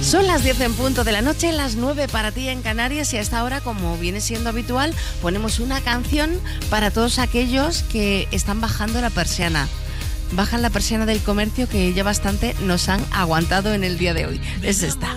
Son las 10 en punto de la noche, las 9 para ti en Canarias, y a esta hora, como viene siendo habitual, ponemos una canción para todos aquellos que están bajando la persiana. Bajan la persiana del comercio, que ya bastante nos han aguantado en el día de hoy. Es esta.